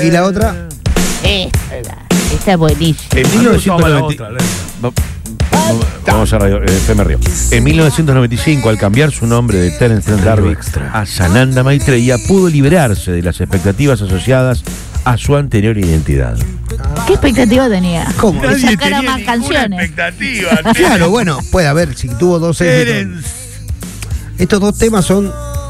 ¿Y la otra? Esta es buenísima. En 1990. Vamos a radio, me río. En 1995, al cambiar su nombre de Terence Trent D'Arby a Sananda Maitreya, pudo liberarse de las expectativas asociadas a su anterior identidad. ¿Qué expectativa tenía? ¿Cómo? Que sacara más canciones. Expectativa. Claro, bueno, puede haber, si tuvo dos éxitos. Estos dos temas son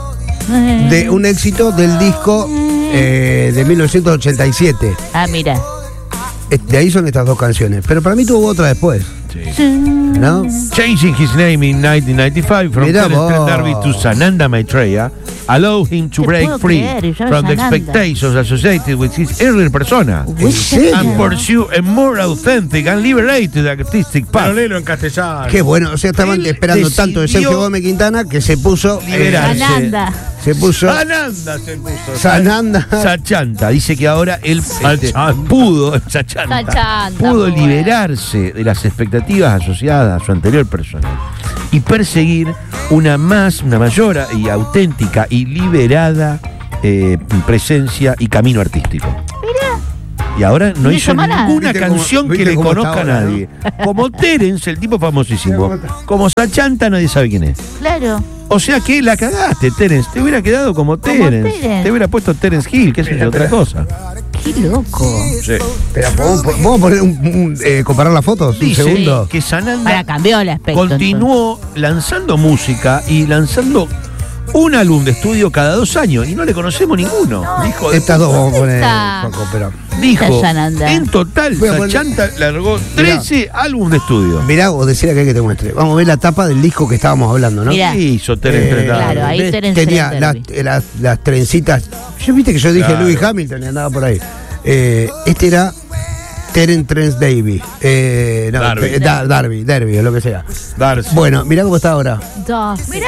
de un éxito del disco de 1987. Ah, mira. De ahí son estas dos canciones. Pero para mí tuvo otra después. ¿No? Changing his name in 1995 from Mirá Terence Trent vos. D'Arby to Sananda Maitreya allow him to Te break puedo free creer, y ya from the Sananda. expectations associated with his earlier persona ¿En serio? and pursue a more authentic and liberated artistic path. Pero léelo en castellano. Qué bueno, o sea, estaban Él esperando tanto de Sergio decidió Gómez Quintana que se puso liberarse. Sananda. se puso Sananda se puso. Sananda. Sachanta dice que ahora él pudo Sachanta, liberarse de las expectativas asociadas a su anterior persona y perseguir una mayor y auténtica y liberada presencia y camino artístico. Y ahora no hizo ninguna ¿Viste canción cómo- que viste le cómo conozca a está ahora, nadie. Como Terence, el tipo famosísimo. Mira cómo Como Sachanta, nadie sabe quién es. Claro. O sea que la cagaste, Terence. Te hubiera quedado como Terence. Terence. Te hubiera puesto Terence Hill, que es otra cosa. Qué loco. Sí. Pero ¿podemos poner comparar las fotos? Un Dice segundo. que Sananda Para cambió el aspecto. continuó lanzando música y lanzando un álbum de estudio cada 2 años y no le conocemos ninguno. Dijo, Estas dos vamos a poner, Esta. Paco, pero dijo Sananda. en total, Voy a poner- Sachanta largó 13 álbumes de estudio. mirá, o decir acá que te muestre. Vamos a ver la tapa del disco que estábamos hablando, ¿no? Mirá. ¿Qué hizo Terence Trent D'Arby? Claro, ahí Terence Tenía Trent D'Arby. las trencitas. Yo viste que yo dije Claro. Louis Hamilton y andaba por ahí. Este era Terence Trent D'Arby. D'Arby, o lo que sea. Darcy. Bueno, mirá cómo está ahora. Mirá,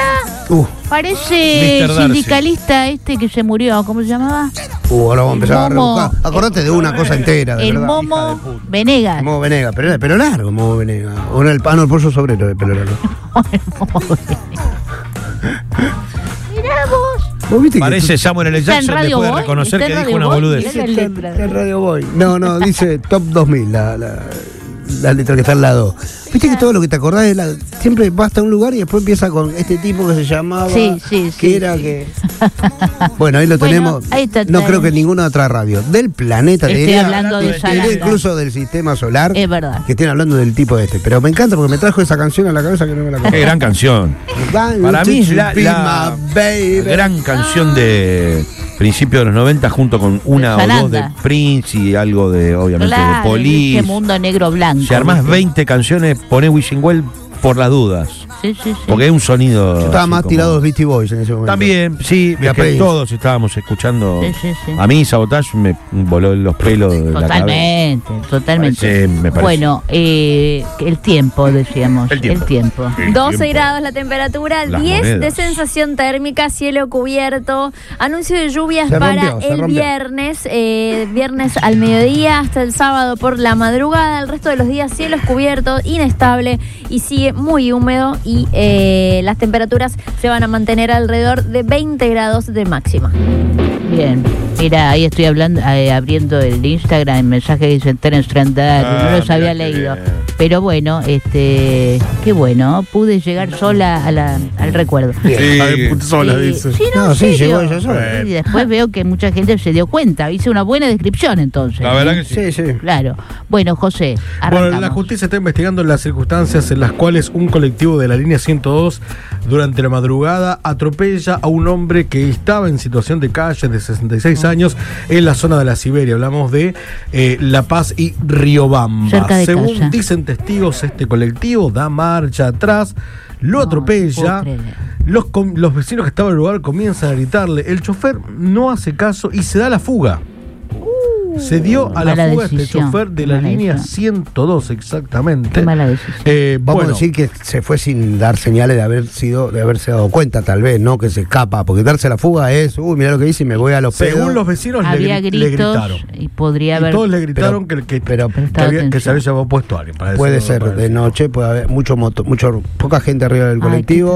parece Mr. Darcy. sindicalista este que se murió. ¿Cómo se llamaba? Ahora vamos a empezar a Momo. rebuscar. Acordate de una cosa entera, de El verdad. Momo Venegas. Momo Venegas, pero era de pelo largo, Momo Venegas. O era el pollo sobrero de pelo largo. Mirá vos. ¿Vos viste que Parece Samuel L. Está en Jackson Radio después de Boy, reconocer está que en dijo Radio una Boy, boludez. mirá la letra. en Radio Boy? No, dice Top 2000, la letra que está al lado. Viste que todo lo que te acordás siempre vas a un lugar y después empieza con este tipo que se llamaba. Sí, que sí, era sí. que. Bueno, ahí lo Bueno, tenemos. ahí está, no está. creo que ninguna otra radio del planeta, te Estoy diría, hablando de te diría Sananda. incluso del sistema solar. Es verdad. Que estén hablando del tipo este. Pero me encanta porque me trajo esa canción a la cabeza que no me la Qué acordaba. gran canción. Para mí es la baby. gran canción de principios de los 90 junto con una o dos de Sananda. Prince y algo de, obviamente, de Claro, Police. este mundo negro blanco. Si armás ¿viste? 20 canciones, poné Wishing Well por las dudas. Sí, sí, sí. Porque es un sonido. Yo estaba así más como- tirado a los Beastie Boys en ese momento. También, sí, Y a es que Prince. todos estábamos escuchando. Sí, sí, sí. A mí Sabotage me voló los pelos de la cabeza. Totalmente, totalmente. Me parece. Bueno, el tiempo, decíamos. El tiempo. 12 grados la temperatura, Las 10 de monedas. sensación térmica, cielo cubierto, anuncio de lluvias Se para rompió, se el rompió. viernes al mediodía hasta el sábado por la madrugada, el resto de los días cielos cubiertos, inestable y sigue muy húmedo y las temperaturas se van a mantener alrededor de 20 grados de máxima. Bien. Mira, ahí estoy hablando, abriendo el Instagram, el mensaje que dice Terence Trent D'Arby, no los había mira qué leído. bien. Pero bueno, qué bueno, pude llegar sola al recuerdo. Sola, dice. Sí, no, No, en sí, serio. llegó ella sola. Y después veo que mucha gente se dio cuenta. Hice una buena descripción entonces. La verdad que sí. Sí, sí. Claro. Bueno, José, Bueno, arrancamos. la justicia está investigando las circunstancias en las cuales un colectivo de la línea 102 durante la madrugada atropella a un hombre que estaba en situación de calle de 66 años en la zona de la Siberia. Hablamos de La Paz y Riobamba. Cerca de Según casa. dicen testigos, este colectivo da marcha atrás, lo atropella. puedo creer. Los vecinos que estaban en el lugar comienzan a gritarle. El chofer no hace caso y se da la fuga. Se dio a la mala fuga este decisión, chofer de la mala línea decisión. 102 exactamente. Qué mala decisión. Vamos Bueno, a decir que se fue sin dar señales de haberse dado cuenta, tal vez, ¿no? Que se escapa, porque darse la fuga es, mirá lo que hice y me voy a los pedos. según los vecinos Había le gritos gritaron. y podría Y haber. todos le gritaron pero que prestaba se había atención. llevado puesto a alguien. para Puede decirlo, ser para de decirlo. noche, puede haber poca gente arriba del Ay, colectivo. qué terrible.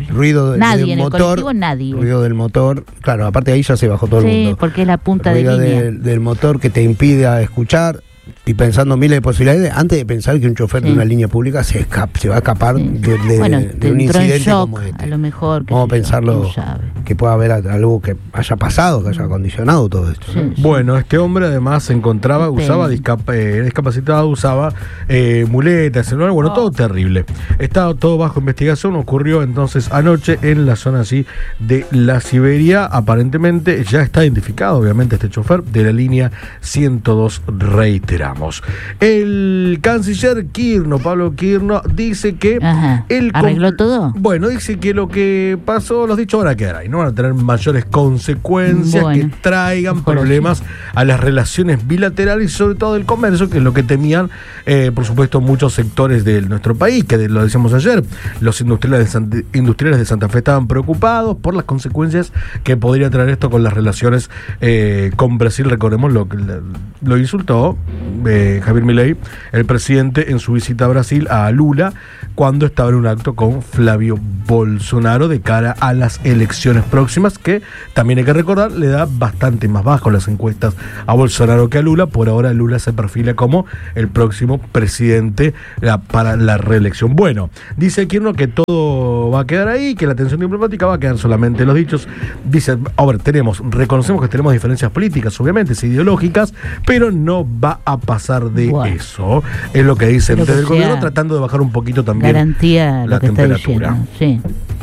ruido Nadie, del en el motor. colectivo nadie. Ruido del motor. Claro, aparte ahí ya se bajó todo el Sí, mundo. porque es la punta de Ruido línea. del motor que te impide a escuchar. Y pensando miles de posibilidades, antes de pensar que un chofer de Sí. una línea pública se va a escapar Sí. de Bueno, un entró en incidente shock, como este. a lo mejor. qué Vamos a sé yo, pensarlo, quién sabe. que pueda haber algo que haya pasado, que haya condicionado todo esto. Sí, ¿no? sí. Bueno, este hombre además se encontraba, Qué usaba pena. discapacitado, usaba muletas, celular, bueno, todo terrible. Estaba todo bajo investigación, ocurrió entonces anoche en la zona así de la Siberia. Aparentemente ya está identificado, obviamente, este chofer de la línea 102, reiteramos. El canciller Kirno, Pablo Kirno, dice que Ajá. ¿Arregló todo? Bueno, dice que lo que pasó, los dichos van a quedar ahí, no van a tener mayores consecuencias Bueno, que traigan mejor problemas a las relaciones bilaterales y sobre todo del comercio, que es lo que temían, por supuesto, muchos sectores de nuestro país, que lo decíamos ayer, los industriales de Santa Fe estaban preocupados por las consecuencias que podría traer esto con las relaciones con Brasil. Recordemos lo insultó Javier Milei, el presidente, en su visita a Brasil, a Lula, cuando estaba en un acto con Flavio Bolsonaro de cara a las elecciones próximas, que también hay que recordar, le da bastante más bajo las encuestas a Bolsonaro que a Lula. Por ahora Lula se perfila como el próximo presidente para la reelección. Bueno, dice Kirno que todo va a quedar ahí, que la tensión diplomática va a quedar solamente en los dichos. Dice, a ver, reconocemos que tenemos diferencias políticas, obviamente, ideológicas, pero no va a pasar de eso. Es lo que dicen Pero que desde el gobierno, sea tratando de bajar un poquito también garantía la lo que está temperatura. diciendo. Sí.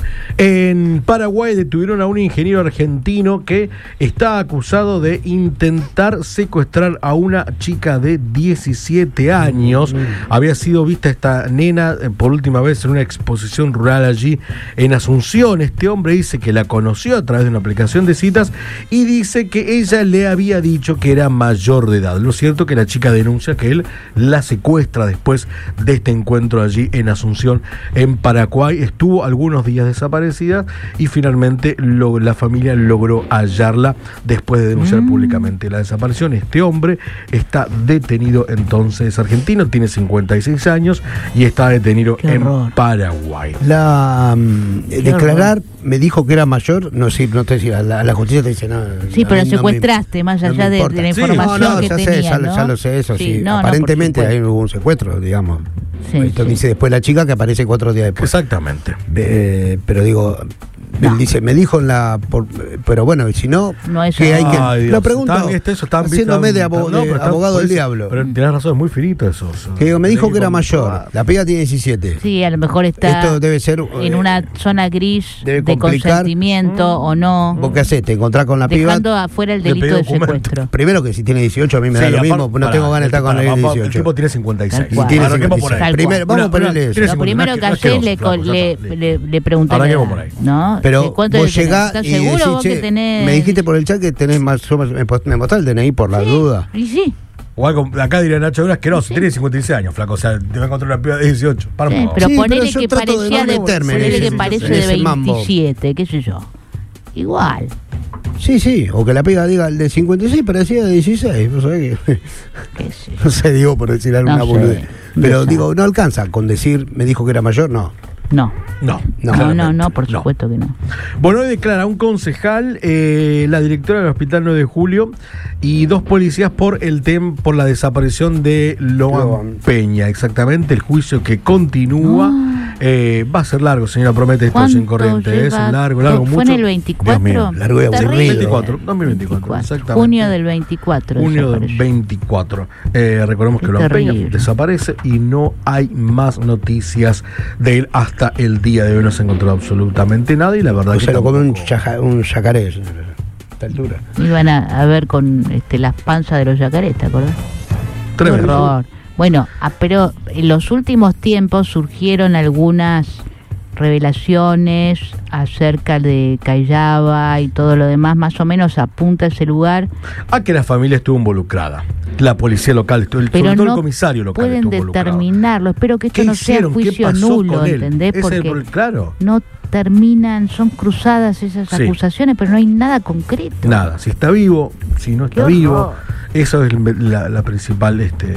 En Paraguay detuvieron a un ingeniero argentino que está acusado de intentar secuestrar a una chica de 17 años. Había sido vista esta nena por última vez en una exposición rural allí en Asunción. Este hombre dice que la conoció a través de una aplicación de citas y dice que ella le había dicho que era mayor de edad. Lo cierto que la chica denuncia que él la secuestra después de este encuentro allí en Asunción, en Paraguay. Estuvo algunos días desaparecida y finalmente la familia logró hallarla después de denunciar públicamente la desaparición. Este hombre está detenido, entonces argentino, tiene 56 años y está detenido Qué en horror. Paraguay. Declarar, me dijo que era mayor, no sé si la justicia te dice nada. Sí, pero secuestraste, más allá de la información que ya tenía, sé, ya lo sé, eso sí. No, Aparentemente por ahí supuesto. hubo un secuestro, digamos. Sí, Esto sí. dice después la chica que aparece 4 días después. Exactamente. Pero digo, No. él dice, me dijo pero bueno, y si no, No, eso ¿qué hay no. que? Ay, Dios, Lo pregunto, haciéndome de abogado del diablo. Pero tenés razón, es muy finito eso. Que digo, me dijo que era mayor, comprobar. la piba tiene 17. Sí, a lo mejor está Esto debe ser en una zona gris debe de complicar. consentimiento o no, ¿Vos qué hacés? ¿Te encontrás con la piba? dejando afuera el Le delito pedí de documento. secuestro. Primero que si tiene 18 a mí me da Sí, lo aparte- mismo, no pará, tengo ganas de estar con el el tipo- 18. El tipo tiene 56. Tal cual. Tiene Arranquemos por 56. ahí. Primero, vamos a ponerle eso. Lo primero que haces le preguntas, Arranquemos por ahí. ¿no? Pero ¿Cuánto vos tenés? llegás ¿Estás y seguro decís, vos que che, tenés? me dijiste por el chat que tenés más, me mostrás el DNI por las dudas. Y sí, O algo, acá diría Nacho Duras, asqueroso, tiene 56 años, flaco, o sea, te va a encontrar una piba de 18. Para sí, un poco. pero Sí, ponele pero yo que trato de parecía no meterme en ponele ese- que parece en de ese mambo. 27, qué sé yo. Igual. Sí, o que la piba diga el de 56 parecía de 16, ¿no sabés qué? Qué sé yo. No sé, digo por decir alguna No sé, boludez. Pero no sé. digo, no alcanza con decir, me dijo que era mayor, no. No. No, No, por no. supuesto que no. Bueno, hoy declara un concejal, la directora del Hospital 9 de Julio y 2 policías por la desaparición de Loan Loan. Peña. Exactamente, el juicio que continúa. Va a ser largo, señora, promete esto sin corriente. Es lleva? largo, ¿Fue mucho. en el 24? Dios mío. Largo y aburrido. 2024, 2024, exactamente. Junio del 24. Junio del desapareció. 24. Recordemos que Qué Loan Peña terrible. desaparece y no hay más noticias de él hasta el día de hoy. No se encontró absolutamente nada y la verdad O que se lo come un tampoco- yacaré, a esta altura. Iban a ver con las panzas de los yacarés, ¿te acordás? Qué Tremendo. horror. Bueno, pero en los últimos tiempos surgieron algunas revelaciones acerca de Callaba y todo lo demás, más o menos apunta a ese lugar, A que la familia estuvo involucrada. La policía local, sobre pero todo no el comisario local pueden estuvo involucrado. determinarlo. Espero que esto ¿Qué no sea hicieron? ¿Qué juicio pasó nulo, con él? ¿entendés? Ese es el Porque problema, claro. no terminan, son cruzadas esas Sí. acusaciones, pero no hay nada concreto. Nada, si está vivo, si no está Qué vivo. horror. Eso es la principal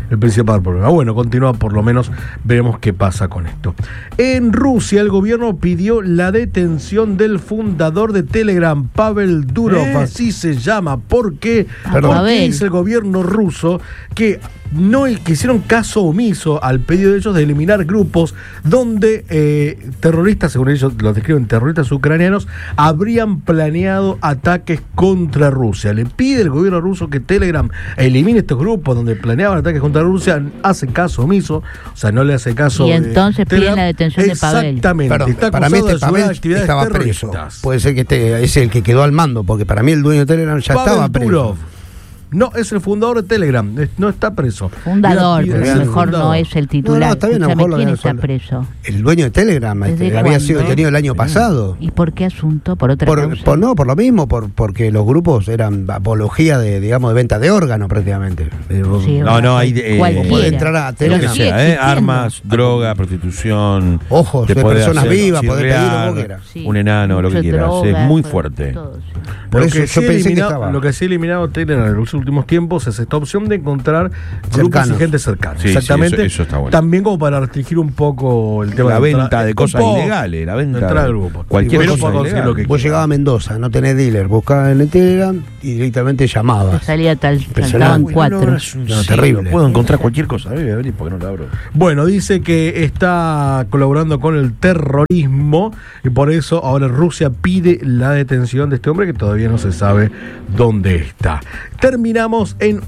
el principal problema. Bueno, continúa, por lo menos veremos qué pasa con esto. En Rusia, el gobierno pidió la detención del fundador de Telegram, Pavel Durov, así se llama. ¿Por qué? Porque dice el gobierno ruso que hicieron caso omiso al pedido de ellos de eliminar grupos donde terroristas, según ellos los describen, terroristas ucranianos, habrían planeado ataques contra Rusia. Le pide el gobierno ruso que Telegram elimine estos grupos donde planeaban ataques contra Rusia. Hace caso omiso, o sea, no le hace caso. Y entonces piden la detención de Pavel. Exactamente. Perdón, está para mí Pavel estaba preso. Puede ser que es el que quedó al mando, porque para mí el dueño de Telegram ya Pavel estaba preso. Durov. No, es el fundador de Telegram, no está preso. Fundador, pero a lo mejor no es el titular. No, está bien, a lo mejor ¿Quién está preso? El dueño de Telegram, había sido detenido el año pasado. ¿Y por qué asunto? ¿Por otra causa? Por lo mismo, porque los grupos eran apología de venta de órganos prácticamente. Sí, hay puede entrar a lo que sea, armas, droga, prostitución. Ojos de personas vivas, poder pedir lo que quieras. Un enano, lo que quieras. Es muy fuerte. Por eso yo pensé que estaba. Lo que sí ha eliminado Telegram en los últimos tiempos es esta opción de encontrar grupos y gente cercana. Sí, exactamente. Eso está bueno. También como para restringir un poco el tema la venta de cosas ilegales, la venta de grupos. Cualquier cosa ilegal. Vos llegabas a Mendoza, no tenés dealer, buscabas en el Telegram y directamente llamabas. Salía saltaban 4. Terrible. Puedo encontrar cualquier cosa, porque no la abro. Bueno, dice que está colaborando con el terrorismo y por eso ahora Rusia pide la detención de este hombre que todavía no se sabe dónde está. Terminamos en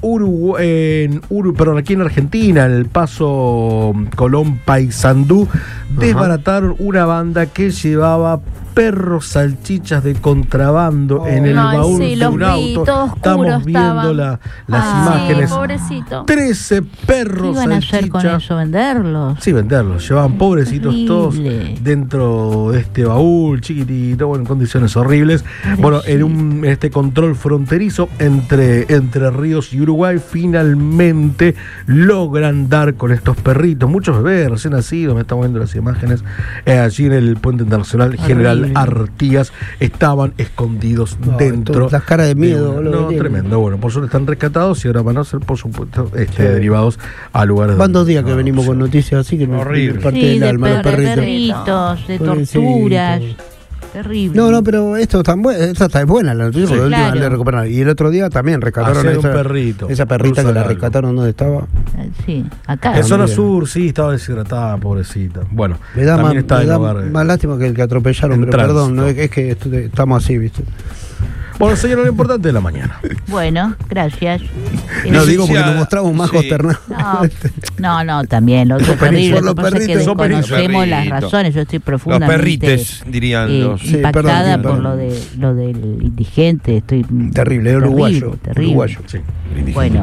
aquí en Argentina, en el Paso Colón Paysandú, desbarataron una banda que llevaba perros salchichas de contrabando en el baúl de un auto. Estamos viendo las imágenes. Sí, pobrecito. 13 perros ¿Qué iban a hacer salchichas. con eso? ¿Venderlos? Sí, venderlos. Llevaban pobrecitos todos dentro de este baúl chiquitito, bueno, en condiciones horribles. Bueno, en este control fronterizo entre Ríos y Uruguay, finalmente logran dar con estos perritos. Muchos bebés recién nacidos, me estamos viendo las imágenes, allí en el Puente Internacional General Artigas, estaban escondidos dentro. Las caras de miedo. Tremendo. Bueno, por suerte están rescatados y ahora van a ser, por supuesto, derivados a lugares. Van 2 días que venimos con noticias así que nos parte del alma los perritos, de torturas. Terrible. No, pero esto está buena la noticia, porque la última le recuperaron. Y el otro día también rescataron a esa perrita que la rescataron donde estaba. Sí, acá. En zona sur, sí, estaba deshidratada, pobrecita. Bueno, me da más lástima que el que atropellaron, pero perdón, no es que estamos así, ¿viste? Bueno, señor, lo importante de la mañana. Bueno, gracias. No digo porque nos mostramos más consternados. No, también. Lo otro terrible. Lo que pasa es que desconocemos las razones. Yo estoy profundamente. Los perrites, dirían los. Impactada por lo del indigente. Estoy terrible, uruguayo. Uruguayo. Sí. Bueno.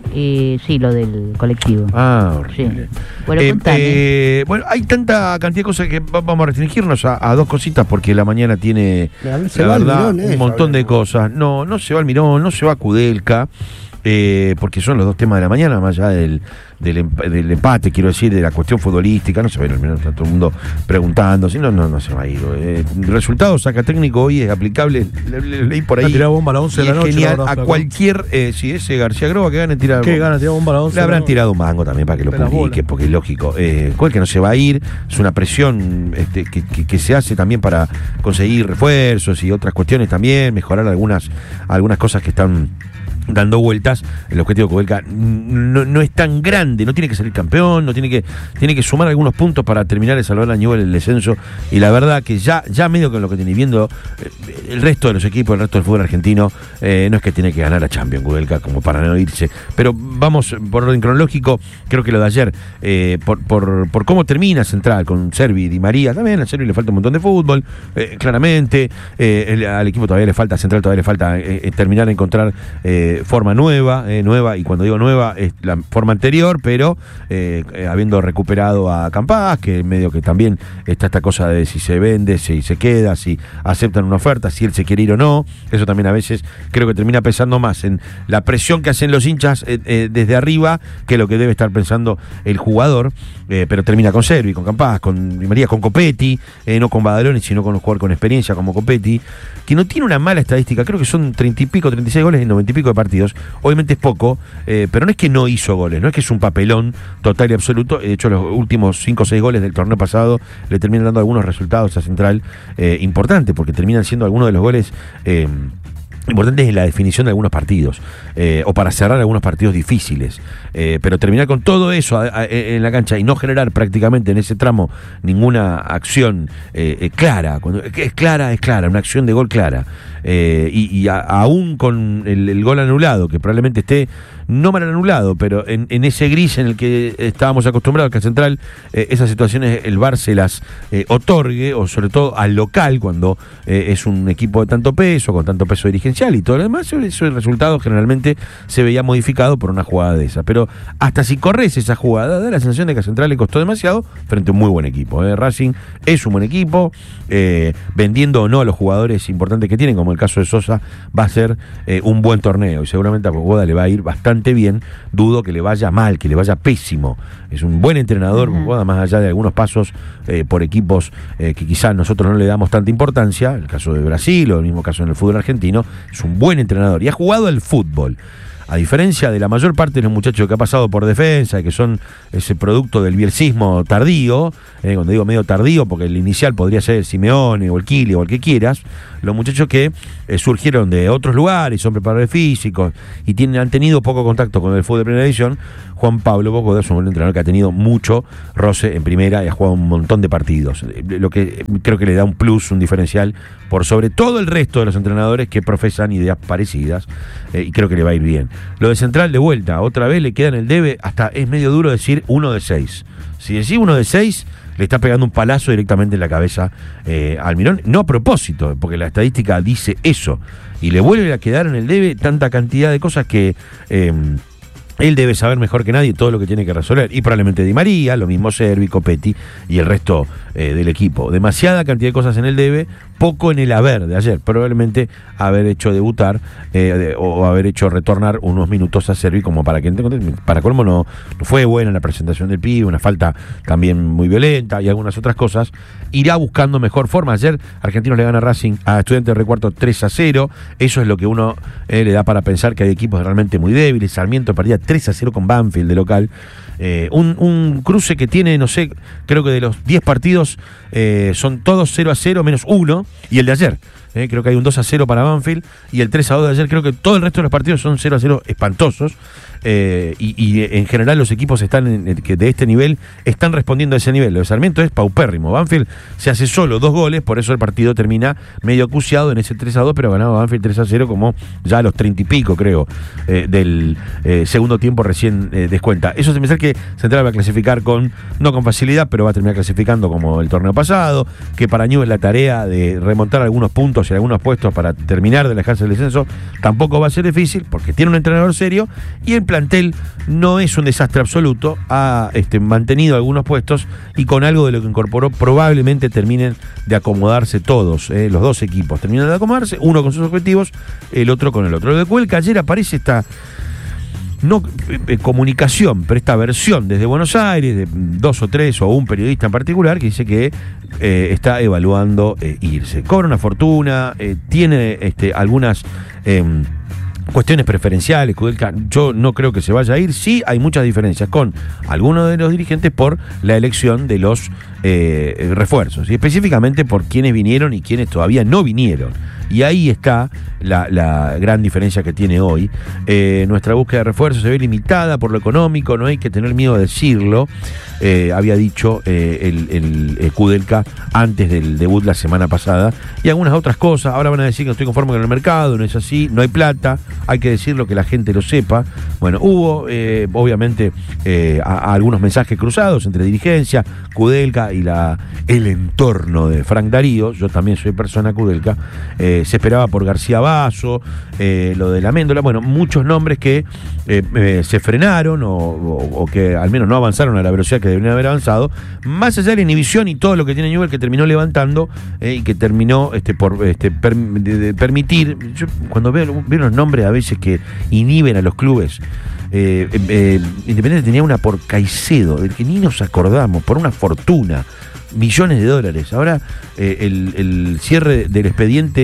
Sí, lo del colectivo. Horrible. Sí. Bueno, contame. Bueno, hay tanta cantidad de cosas que vamos a restringirnos a 2 cositas porque la mañana tiene, la verdad, un montón de cosas. No se va Almirón, no se va Kudelka, porque son los 2 temas de la mañana, más allá del empate, quiero decir, de la cuestión futbolística. No se va a ir Almirón, está todo el mundo preguntando, si no se va a ir. El resultado saca técnico hoy es aplicable, leí por ahí. Ha tirado bomba a las 11 de la noche. Genial, a cualquier, si ese García Groba que gane tirar. ¿Qué gana? Tira bomba a las 11. Le habrán tirado un mango también para que lo publique, porque es lógico. ¿Cuál que no se va a ir? Es una presión que se hace también para conseguir refuerzos y otras cuestiones también, mejorar algunas cosas que están dando vueltas. El objetivo de Kudelka no es tan grande, no tiene que salir campeón, tiene que sumar algunos puntos para terminar de salvar a Newell el descenso, y la verdad que ya medio con lo que tiene viendo el resto de los equipos, el resto del fútbol argentino, no es que tiene que ganar a Champions Kudelka como para no irse, pero vamos por orden cronológico. Creo que lo de ayer, por cómo termina Central con Servi y Di María, también a Servi le falta un montón de fútbol, claramente, al equipo todavía le falta, a Central todavía le falta terminar de encontrar forma nueva, y cuando digo nueva es la forma anterior, pero habiendo recuperado a Campás, que medio que también está esta cosa de si se vende, si se queda, si aceptan una oferta, si él se quiere ir o no. Eso también a veces creo que termina pesando más en la presión que hacen los hinchas desde arriba que lo que debe estar pensando el jugador, pero termina con Servi, con Campás, con Di María, con Copetti, no con Badaloni, sino con un jugador con experiencia como Copetti. que no tiene una mala estadística, creo que son 30 y pico, 36 goles en 90 y pico de partidos, obviamente es poco, pero no es que no hizo goles, no es que es un papelón total y absoluto. De hecho, los últimos 5 o 6 goles del torneo pasado le terminan dando algunos resultados a Central importantes, porque terminan siendo algunos de los goles importantes en la definición de algunos partidos, o para cerrar algunos partidos difíciles, pero terminar con todo eso en la cancha y no generar prácticamente en ese tramo ninguna acción clara. Cuando es clara, una acción de gol clara, y aún con el gol anulado, que probablemente esté no mal anulado, pero en ese gris en el que estábamos acostumbrados, que a Central esas situaciones el VAR se las otorgue, o sobre todo al local, cuando es un equipo de tanto peso, con tanto peso dirigencial y todo lo demás, eso el resultado generalmente se veía modificado por una jugada de esa. Pero hasta si corres esa jugada, da la sensación de que a Central le costó demasiado frente a un muy buen equipo. Racing es un buen equipo, vendiendo o no a los jugadores importantes que tienen, como el caso de Sosa, va a ser un buen torneo, y seguramente a Bogoda le va a ir bastante bien. Dudo que le vaya mal, que le vaya pésimo. Es un buen entrenador, Bogoda, más allá de algunos pasos por equipos que quizás nosotros no le damos tanta importancia, el caso de Brasil o el mismo caso en el fútbol argentino. Es un buen entrenador y ha jugado al fútbol. A diferencia de la mayor parte de los muchachos que ha pasado por defensa, que son ese producto del bielcismo tardío, cuando digo medio tardío, porque el inicial podría ser el Simeone o el Kili o el que quieras, los muchachos que surgieron de otros lugares, son preparadores físicos y han tenido poco contacto con el fútbol de primera división. Juan Pablo Bogoda es un buen entrenador que ha tenido mucho roce en primera y ha jugado un montón de partidos, lo que creo que le da un plus, un diferencial por sobre todo el resto de los entrenadores que profesan ideas parecidas, y creo que le va a ir bien. Lo de Central, de vuelta, otra vez le queda en el debe, hasta es medio duro decir 1 de 6. Si decís 1 de 6, le está pegando un palazo directamente en la cabeza a Almirón, no a propósito, porque la estadística dice eso, y le vuelve a quedar en el debe tanta cantidad de cosas que él debe saber mejor que nadie todo lo que tiene que resolver, y probablemente Di María, lo mismo Servi, Copetti y el resto del equipo. Demasiada cantidad de cosas en el debe, poco en el haber de ayer. Probablemente haber hecho debutar o haber hecho retornar unos minutos a Servi, como para que para colmo no fue buena la presentación del pibe, una falta también muy violenta y algunas otras cosas. Irá buscando mejor forma. Ayer Argentinos le gana a Racing a Estudiantes de Recuarto 3-0. Eso es lo que uno le da para pensar que hay equipos realmente muy débiles. Sarmiento perdía 3-0 con Banfield de local. Un cruce que tiene, no sé, creo que de los 10 partidos son todos 0-0 menos 1, y el de ayer. Creo que hay un 2-0 para Banfield, y el 3-2 de ayer. Creo que todo el resto de los partidos son 0-0 espantosos. Y en general los equipos que de este nivel están respondiendo a ese nivel. Lo de Sarmiento es paupérrimo. Banfield se hace solo 2 goles, por eso el partido termina medio acuciado en ese 3-2, pero ganaba Banfield 3-0 como ya a los 30 y pico, creo, del segundo tiempo recién descuenta. Eso se me hace que Central va a clasificar no con facilidad, pero va a terminar clasificando como el torneo pasado, que para Ñu es la tarea de remontar algunos puntos y algunos puestos para terminar de alejarse del descenso. Tampoco va a ser difícil, porque tiene un entrenador serio y el plantel no es un desastre absoluto. Ha mantenido algunos puestos, y con algo de lo que incorporó probablemente terminen de acomodarse todos, los dos equipos terminan de acomodarse, uno con sus objetivos, el otro con el otro. Lo de Cuelca ayer aparece esta comunicación, pero esta versión desde Buenos Aires de 2 o 3 o un periodista en particular que dice que está evaluando irse. Cobra una fortuna, tiene algunas cuestiones preferenciales. Kudelka, yo no creo que se vaya a ir. Sí hay muchas diferencias con algunos de los dirigentes por la elección de los refuerzos, y específicamente por quienes vinieron y quienes todavía no vinieron. Y ahí está la gran diferencia que tiene hoy. Nuestra búsqueda de refuerzos se ve limitada por lo económico, no hay que tener miedo de decirlo. Había dicho el Kudelka antes del debut la semana pasada, y algunas otras cosas. Ahora van a decir que no estoy conforme con el mercado, no es así, no hay plata, hay que decirlo, que la gente lo sepa. Bueno, hubo obviamente algunos mensajes cruzados entre dirigencia, Kudelka y el entorno de Frank Darío. Yo también soy persona Kudelka. Se esperaba por García Basso, lo de la Méndola, bueno, muchos nombres que se frenaron o que al menos no avanzaron a la velocidad que deberían haber avanzado, más allá de la inhibición y todo lo que tiene Newell, que terminó levantando y que terminó por permitir. Yo, cuando veo los nombres a veces que inhiben a los clubes, Independiente tenía una por Caicedo, del que ni nos acordamos, por una fortuna, millones de dólares. Ahora el cierre del expediente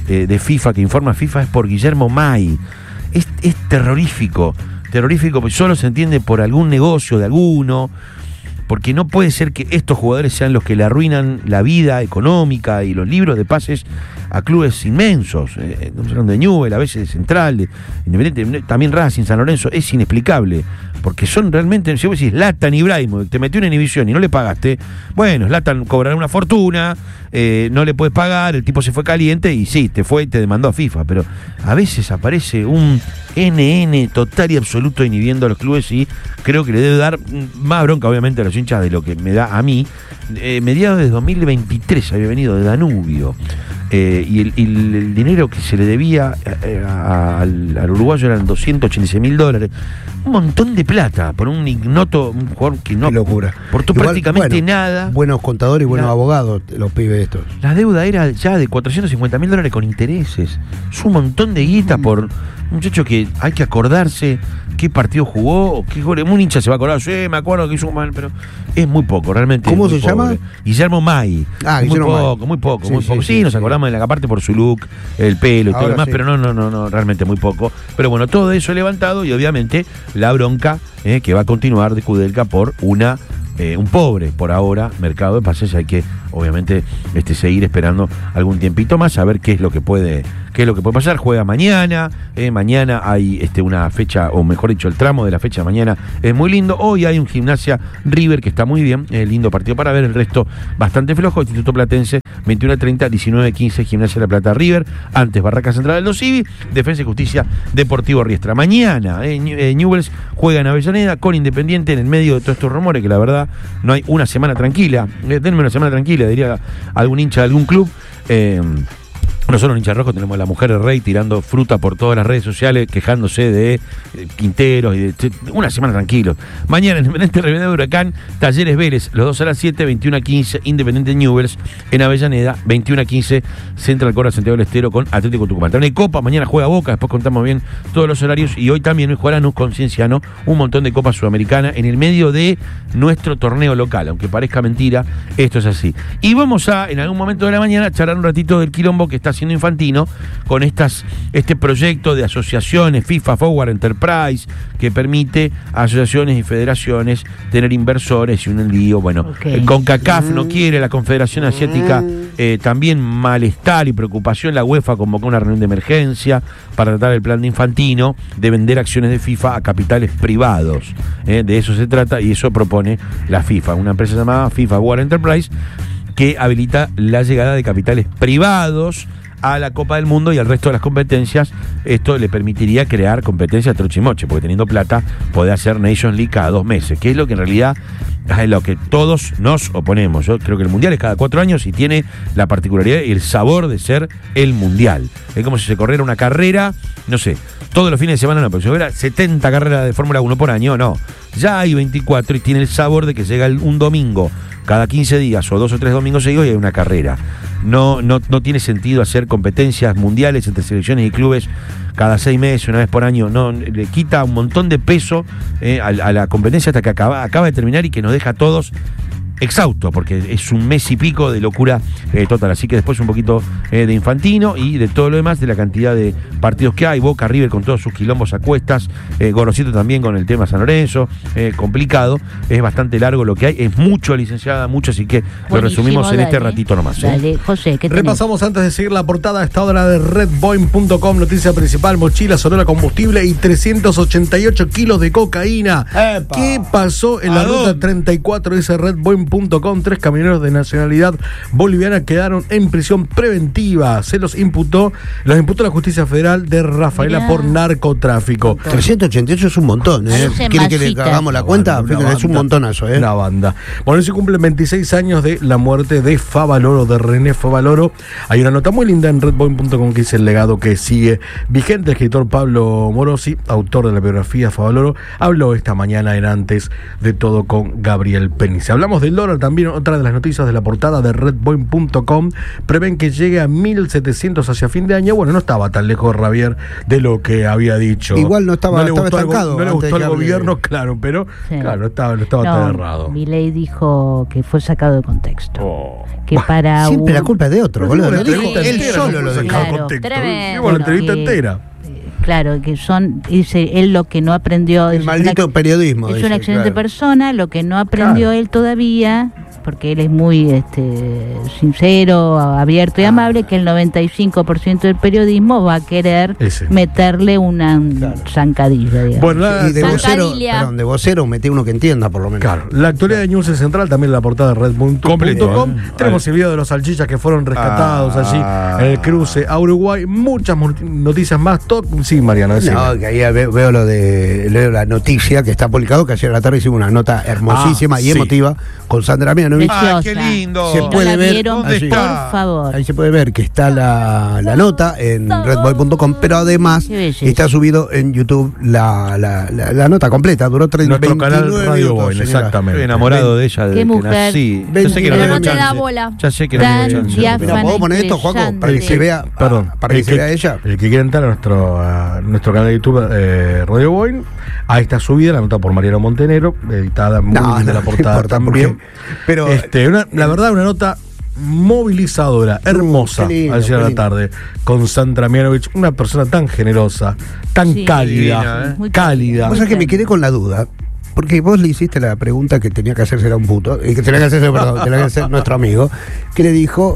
de FIFA, que informa FIFA, es por Guillermo May. Es terrorífico, porque solo se entiende por algún negocio de alguno, porque no puede ser que estos jugadores sean los que le arruinan la vida económica y los libros de pases a clubes inmensos. Estamos hablando de Newell's, a veces de Central, de Independiente, también Racing, San Lorenzo. Es inexplicable, porque son realmente, si vos decís Zlatan Ibrahimovic, te metió una inhibición y no le pagaste, bueno, Zlatan cobrará una fortuna, no le puedes pagar, el tipo se fue caliente y sí, te fue y te demandó a FIFA, pero a veces aparece un NN total y absoluto inhibiendo a los clubes, y creo que le debe dar más bronca obviamente a los hinchas de lo que me da a mí. Mediados de 2023 había venido de Danubio, y el dinero que se le debía al uruguayo eran $286.000, un montón de plata por un ignoto, un jugador que no... Qué locura. Portó prácticamente nada. Buenos contadores y buenos abogados, los pibes estos. La deuda era ya de $450.000 con intereses. Es un montón de guita por un muchacho que hay que acordarse qué partido jugó, o qué gol. Un hincha se va a acordar, sí, me acuerdo que hizo un mal, pero es muy poco, realmente. ¿Cómo se llama? Guillermo May. Muy poco. Sí, nos acordamos de la parte por su look, el pelo y todo lo demás, pero no, realmente muy poco. Pero bueno, todo eso levantado, y obviamente la bronca que va a continuar de Kudelka por un pobre, por ahora, mercado de pases. Hay que, obviamente, seguir esperando algún tiempito más a ver qué es lo que puede pasar. Juega mañana. Mañana hay una fecha, o mejor dicho, el tramo de la fecha de mañana es muy lindo. Hoy hay un Gimnasia River que está muy bien, lindo partido para ver. El resto bastante flojo. Instituto Platense 21:30, 19:15 Gimnasia La Plata River. Antes Barraca Central del Dosivi, Defensa y Justicia Deportivo Riestra. Mañana Newell's juega en Avellaneda con Independiente, en el medio de todos estos rumores, que la verdad no hay una semana tranquila. Denme una semana tranquila, diría algún hincha de algún club. No solo en hincha rojo, tenemos a la mujer del Rey tirando fruta por todas las redes sociales, quejándose de Quinteros y una semana tranquilo. Mañana Independiente Rivadavia de Huracán, Talleres Vélez, los dos a las 7, 21:15 Independiente Newell's en Avellaneda, 21:15 Central Córdoba Santiago del Estero con Atlético Tucumán. También hay Copa, mañana juega Boca, después contamos bien todos los horarios, y hoy también juega Lanús con Cienciano, un montón de Copa Sudamericana en el medio de nuestro torneo local, aunque parezca mentira, esto es así. Y vamos a, en algún momento de la mañana, charlar un ratito del quilombo que está haciendo Infantino con este proyecto de asociaciones FIFA Forward Enterprise, que permite a asociaciones y federaciones tener inversores, y un lío. Bueno, CONCACAF no quiere, la Confederación Asiática también malestar y preocupación. La UEFA convocó una reunión de emergencia para tratar el plan de Infantino de vender acciones de FIFA a capitales privados. De eso se trata, y eso propone la FIFA, una empresa llamada FIFA Forward Enterprise, que habilita la llegada de capitales privados a la Copa del Mundo y al resto de las competencias. Esto le permitiría crear competencias trochimoche, porque teniendo plata puede hacer Nations League cada 2 meses, que es lo que en realidad es lo que todos nos oponemos. Yo creo que el Mundial es cada 4 años y tiene la particularidad y el sabor de ser el Mundial. Es como si se corriera una carrera, no sé, todos los fines de semana, no, pero si hubiera 70 carreras de Fórmula 1 por año, no. Ya hay 24 y tiene el sabor de que llega un domingo cada 15 días o 2 o 3 domingos seguidos y hay una carrera. No tiene sentido hacer competencias mundiales entre selecciones y clubes cada 6 meses, una vez por año. No, le quita un montón de peso a la competencia hasta que acaba de terminar, y que nos deja a todos exhausto, porque es un mes y pico de locura total. Así que después un poquito de Infantino y de todo lo demás, de la cantidad de partidos que hay. Boca, River con todos sus quilombos a cuestas, Gorosito también con el tema San Lorenzo, complicado, es bastante largo lo que hay, es mucho, licenciada, mucho, así que buenísimo, lo resumimos en este ratito nomás. Dale, José, ¿qué tenés? Repasamos antes de seguir la portada a esta hora de redboeing.com, noticia principal: mochila, sonora, combustible y 388 kilos de cocaína. ¡Epa! ¿Qué pasó en la ruta 34? Dice redboeing.com, 3 camioneros de nacionalidad boliviana quedaron en prisión preventiva. Se los imputó la Justicia Federal de Rafaela por narcotráfico. 388 es un montón, ¿Quiere que le hagamos la cuenta? Fíjate, es un montonazo, La banda. Bueno, se cumplen 26 años de la muerte de Favaloro, de René Favaloro. Hay una nota muy linda en redboeing.com que dice: el legado que sigue vigente. El escritor Pablo Morosi, autor de la biografía Favaloro, habló esta mañana en Antes de Todo con Gabriel Penice. Hablamos del dólar, también otra de las noticias de la portada de redboin.com, prevén que llegue a 1.700 hacia fin de año. Bueno, no estaba tan lejos Javier de lo que había dicho. Igual no estaba, no le gustó estancado. No le gustó al gobierno, claro, pero claro, estaba tan errado. Milei dijo que fue sacado de contexto. Que para siempre la culpa es de otro, boludo. Lo dijo él solo lo dijo. Claro, Digo, la entrevista entera. Claro, que dice él lo que no aprendió. El maldito periodismo. Es una excelente persona, lo que no aprendió él todavía, porque él es muy sincero, abierto y amable, que el 95% del periodismo va a querer meterle una zancadilla, digamos. Bueno, y de vocero metí uno que entienda, por lo menos. Claro, la actualidad de News Central, también la portada de redboin.com. Tenemos el video de los salchichas que fueron rescatados allí en el cruce a Uruguay. Muchas noticias más. Sí, Mariana, no, que ahí veo la noticia que está publicado, que ayer a la tarde hicimos una nota hermosísima y emotiva con Sandra Mianovich. ¡Qué lindo! Se puede ver, por favor. Ahí se puede ver que está la nota en redboy.com, pero además está subido en YouTube la nota completa, duró 29 canal Radio Boy, exactamente. Estoy enamorado de ella desde que nací. Ya sé que no te da bola. Ya sé que no tengo chance. Pero ¿puedo poner esto, Juaco? Para que se vea, para que se vea ella. El que quiera entrar a nuestro canal de YouTube Radio Boy, ahí está subida la nota por Mariano Montenegro, editada muy de la portada también. Pero la verdad, una nota movilizadora, hermosa, ayer a la tarde, con Sandra Mianovich, una persona tan generosa, tan cálida, cálida. Vos sabés que me quedé con la duda, porque vos le hiciste la pregunta que tenía que hacerse, era un puto, que tenía que hacer nuestro amigo, que le dijo,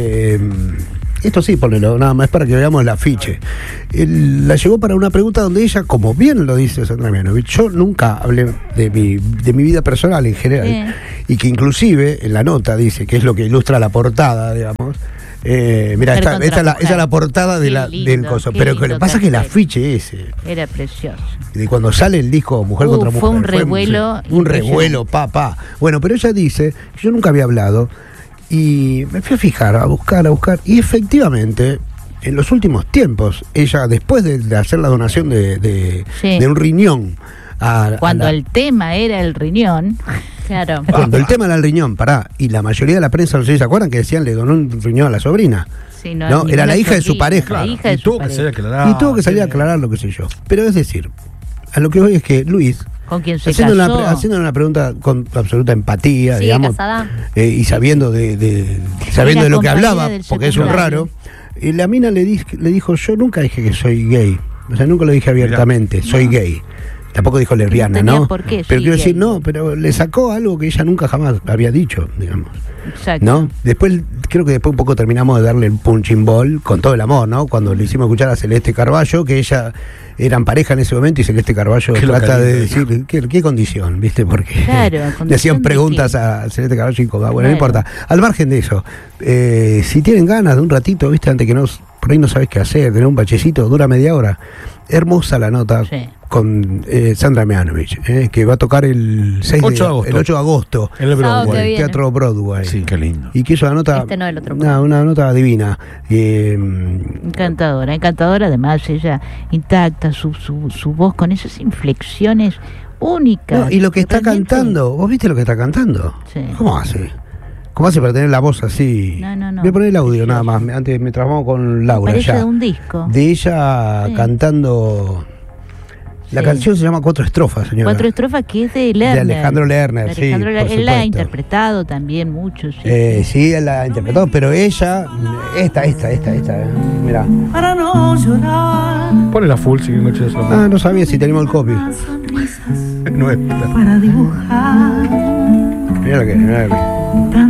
esto sí, ponelo, nada más para que veamos el afiche. La llevó para una pregunta donde ella, como bien lo dice Sandra Mianovich, yo nunca hablé de mi vida personal en general, y que inclusive en la nota dice, que es lo que ilustra la portada, digamos. Mira, esa es la portada del coso. Pero lo que le pasa es que el afiche ese era precioso. De cuando sale el disco Mujer contra Mujer. Fue un revuelo. Un revuelo, papá. Bueno, pero ella dice que yo nunca había hablado. Y me fui a fijar, a buscar. Y efectivamente, en los últimos tiempos, ella, después de hacer la donación de un riñón. Cuando el tema era el riñón. Claro. Cuando el tema era el riñón, y la mayoría de la prensa, no sé si se acuerdan, que decían le donó un riñón a la sobrina. Sí, no, era la hija de su pareja. Y tuvo que salir a aclarar lo que sé yo. Pero es decir, a lo que voy es que Luis, con quien se haciendo una pregunta con absoluta empatía, digamos, y sabiendo de lo que hablaba, porque es un raro, y la mina le dijo, yo nunca dije que soy gay, o sea, nunca lo dije abiertamente, soy gay. Tampoco dijo lesbiana, ¿no? ¿Por qué? Pero quiero decir, no, pero le sacó algo que ella nunca jamás había dicho, digamos. Exacto. ¿No? Creo que después un poco terminamos de darle el punching ball con todo el amor, ¿no? Cuando le hicimos escuchar a Celeste Carballo, que ella eran pareja en ese momento, y Celeste Carballo trata de decir qué condición, ¿viste? Porque le hacían preguntas a Celeste Carballo y bueno, no importa. Al margen de eso, si tienen ganas de un ratito, ¿viste? Antes que por ahí no sabes qué hacer, tener un bachecito, dura media hora. Hermosa la nota con Sandra Mianovich, que va a tocar el 8 de agosto en el Broadway, Teatro Broadway. Sí, qué lindo. Y que hizo la nota, una nota divina. Encantadora, además ella intacta, su voz con esas inflexiones únicas. No, y lo que está cantando, ¿vos viste lo que está cantando? Sí. ¿Cómo hace? ¿Cómo hace para tener la voz así? No. Voy a poner el audio nada más. Antes me trabamos con Laura. Parece de un disco. De ella cantando. La canción se llama 4 estrofas, señora. 4 estrofas, que es de Lerner. De Alejandro Lerner, sí. Él la ha interpretado también mucho. Sí, él la ha interpretado, pero ella. Esta. Mirá. Para no llorar. Ponela full, si no escuchas la no sabía si teníamos el copy. No es. Para dibujar. Mirá lo que.